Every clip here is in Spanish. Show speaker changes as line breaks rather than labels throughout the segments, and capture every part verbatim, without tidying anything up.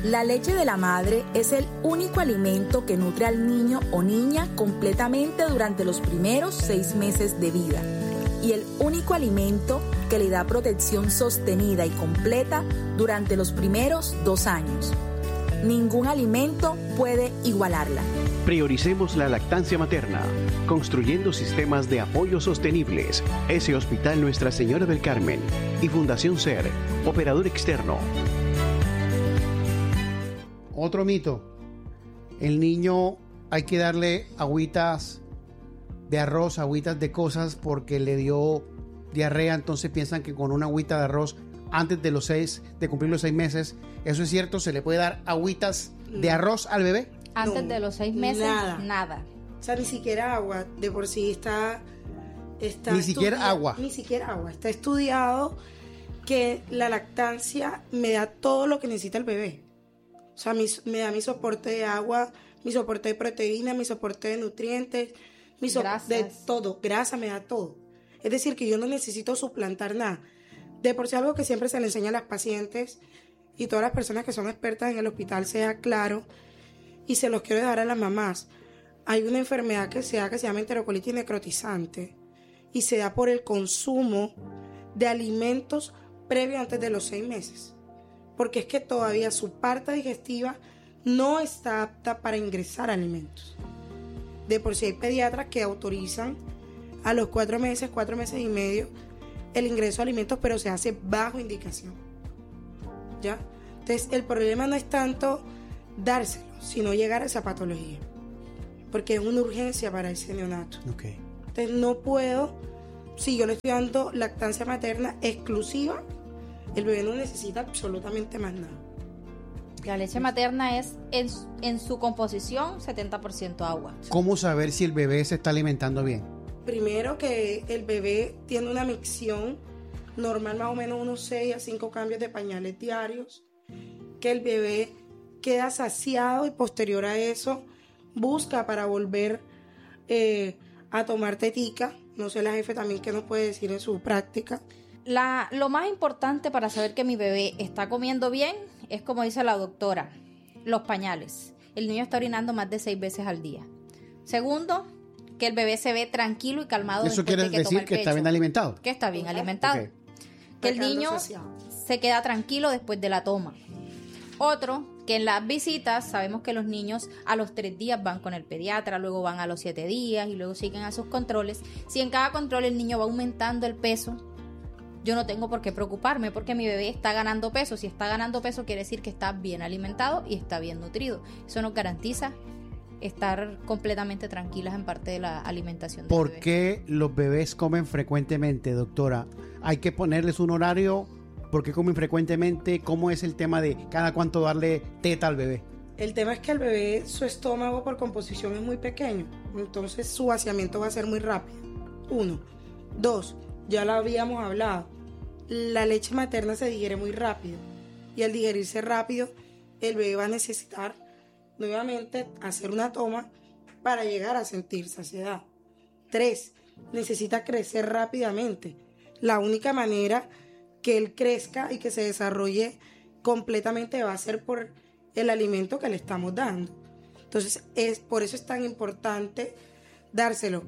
La leche de la madre es el único alimento que nutre al niño o niña completamente durante los primeros seis meses de vida y el único alimento que le da protección sostenida y completa durante los primeros dos años. Ningún alimento puede igualarla.
Prioricemos la lactancia materna, construyendo sistemas de apoyo sostenibles. Ese Hospital Nuestra Señora del Carmen y Fundación SER, operador externo.
Otro mito. El niño hay que darle agüitas de arroz, agüitas de cosas porque le dio diarrea, entonces piensan que con una agüita de arroz antes de los seis, de cumplir los seis meses, ¿eso es cierto? ¿Se le puede dar agüitas de arroz al bebé?
Antes
No,
de los seis meses,
nada.
nada.
O sea, ni siquiera agua. De por sí está... está
Ni siquiera
estudiado-
agua.
Ni siquiera agua. Está estudiado que la lactancia me da todo lo que necesita el bebé. O sea, mi- me da mi soporte de agua, mi soporte de proteína, mi soporte de nutrientes, mi soporte de
Grasas.
todo. Grasa me da todo. Es decir, que yo no necesito suplantar nada. De por sí algo que siempre se le enseña a las pacientes y todas las personas que son expertas en el hospital, sea claro, y se los quiero dejar a las mamás. Hay una enfermedad que se da que se llama enterocolitis necrotizante y se da por el consumo de alimentos previo antes de los seis meses. Porque es que todavía su parte digestiva no está apta para ingresar alimentos. De por sí hay pediatras que autorizan a los cuatro meses, cuatro meses y medio, el ingreso de alimentos, pero se hace bajo indicación. ¿Ya? Entonces, el problema no es tanto dárselo, sino llegar a esa patología. Porque es una urgencia para ese neonato.
Ok.
Entonces, no puedo, si yo le estoy dando lactancia materna exclusiva, el bebé no necesita absolutamente más nada.
La leche materna es en, su- en su composición setenta por ciento agua.
¿Cómo saber si el bebé se está alimentando bien?
Primero que el bebé tiene una micción normal, más o menos unos seis a cinco cambios de pañales diarios, que el bebé queda saciado y posterior a eso busca para volver eh, a tomar tetica. No sé la jefe también qué nos puede decir en su práctica.
La, lo más importante para saber que mi bebé está comiendo bien es, como dice la doctora, los pañales. El niño está orinando más de seis veces al día. Segundo, que el bebé se ve tranquilo y calmado.
Eso
después
quiere
de que toma
decir
el
que está
pecho.
bien alimentado.
Que está bien
Correcto.
alimentado.
Ok.
Que el
Está quedando
niño
saciado.
se queda tranquilo después de la toma. Otro, que en las visitas sabemos que los niños a los tres días van con el pediatra, luego van a los siete días y luego siguen a sus controles. Si en cada control el niño va aumentando el peso, yo no tengo por qué preocuparme porque mi bebé está ganando peso. Si está ganando peso quiere decir que está bien alimentado y está bien nutrido. Eso nos garantiza estar completamente tranquilas en parte de la alimentación del
¿Por
bebé.
qué los bebés comen frecuentemente, doctora? ¿Hay que ponerles un horario? ¿Por qué comen frecuentemente? ¿Cómo es el tema de cada cuánto darle teta al bebé?
El tema es que el bebé, su estómago por composición es muy pequeño, entonces su vaciamiento va a ser muy rápido. Uno. Dos, ya lo habíamos hablado, la leche materna se digiere muy rápido y al digerirse rápido, el bebé va a necesitar nuevamente hacer una toma para llegar a sentir saciedad. Tres, necesita crecer rápidamente. La única manera que él crezca y que se desarrolle completamente va a ser por el alimento que le estamos dando. Entonces, es por eso es tan importante dárselo.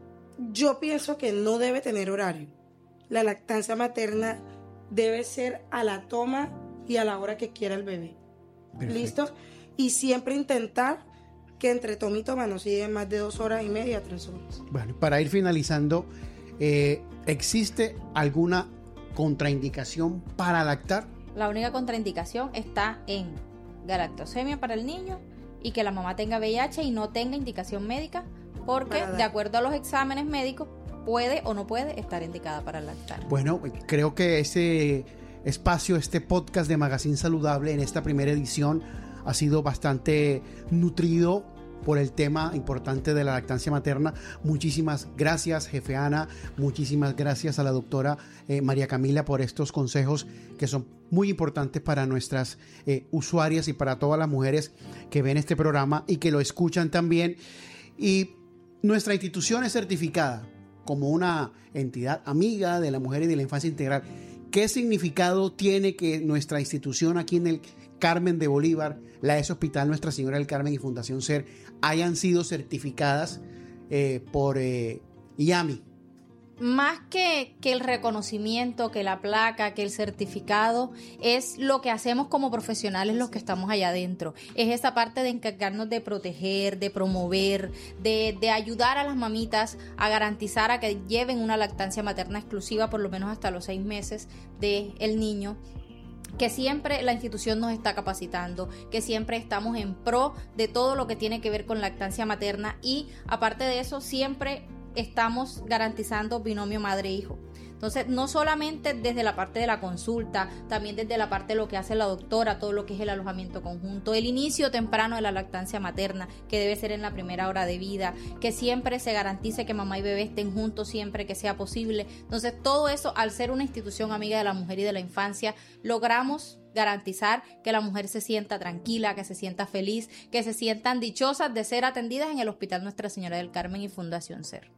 Yo pienso que no debe tener horario. La lactancia materna debe ser a la toma y a la hora que quiera el bebé.
Perfecto.
¿Listo? Y siempre intentar que entre toma y toma no se lleven más de dos horas y media, tres horas.
Bueno, para ir finalizando, eh, ¿existe alguna contraindicación para lactar?
La única contraindicación está en galactosemia para el niño y que la mamá tenga V I H y no tenga indicación médica, porque
Para dar.
de acuerdo a los exámenes médicos puede o no puede estar indicada para lactar.
Bueno, creo que este espacio, este podcast de Magazine Saludable en esta primera edición ha sido bastante nutrido por el tema importante de la lactancia materna. Muchísimas gracias, jefe Ana. Muchísimas gracias a la doctora eh, María Camila por estos consejos que son muy importantes para nuestras eh, usuarias y para todas las mujeres que ven este programa y que lo escuchan también. Y nuestra institución es certificada como una entidad amiga de la mujer y de la infancia integral. ¿qué significado tiene que nuestra institución aquí en el Carmen de Bolívar, la E S Hospital Nuestra Señora del Carmen y Fundación SER, hayan sido certificadas eh, por eh, I A M I?
Más que, que el reconocimiento, que la placa, que el certificado, es lo que hacemos como profesionales los que estamos allá adentro. Es esa parte de encargarnos de proteger, de promover, de, de ayudar a las mamitas a garantizar a que lleven una lactancia materna exclusiva por lo menos hasta los seis meses del niño. Que siempre la institución nos está capacitando, que siempre estamos en pro de todo lo que tiene que ver con lactancia materna y aparte de eso siempre estamos garantizando binomio madre-hijo. Entonces, no solamente desde la parte de la consulta, también desde la parte de lo que hace la doctora, todo lo que es el alojamiento conjunto, el inicio temprano de la lactancia materna, que debe ser en la primera hora de vida, que siempre se garantice que mamá y bebé estén juntos siempre que sea posible. Entonces, todo eso, al ser una institución amiga de la mujer y de la infancia, logramos garantizar que la mujer se sienta tranquila, que se sienta feliz, que se sientan dichosas de ser atendidas en el Hospital Nuestra Señora del Carmen y Fundación SER.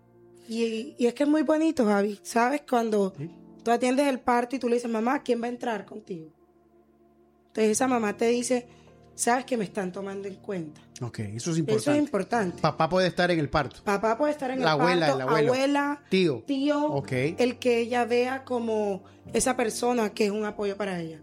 Y, y es que es muy bonito, Javi, ¿sabes? Cuando
¿Sí?
tú atiendes el parto y tú le dices, mamá, ¿quién va a entrar contigo? Entonces esa mamá te dice, sabes que me están tomando en cuenta.
Ok, eso es importante.
Eso es importante.
Papá puede estar en el parto.
Papá puede estar en
La
el
abuela,
parto,
el abuelo,
abuela,
tío.
tío,
Ok.
el que ella vea como esa persona que es un apoyo para ella.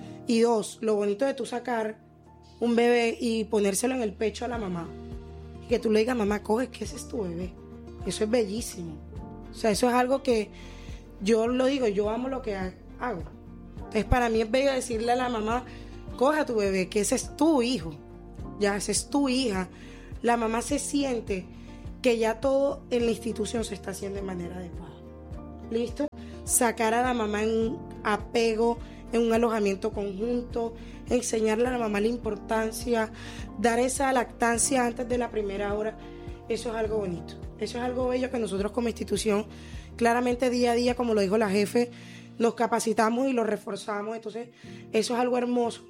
Y dos, lo bonito de tú sacar un bebé y ponérselo en el pecho a la mamá. Y que tú le digas, mamá, coge, que ese es tu bebé. Eso es bellísimo. O sea, eso es algo que yo lo digo, yo amo lo que hago. Entonces, para mí es bello decirle a la mamá, coge a tu bebé, que ese es tu hijo. Ya, ese es tu hija. La mamá se siente que ya todo en la institución se está haciendo de manera adecuada. ¿Listo? Sacar a la mamá en un apego, en un alojamiento conjunto, enseñarle a la mamá la importancia, dar esa lactancia antes de la primera hora. Eso es algo bonito. Eso es algo bello que nosotros como institución, claramente día a día, como lo dijo la jefe, nos capacitamos y lo reforzamos. Entonces, eso es algo hermoso.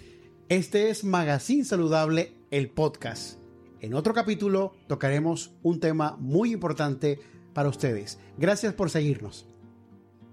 Este es Magazine Saludable, el podcast. En otro capítulo tocaremos un tema muy importante para ustedes. Gracias por seguirnos.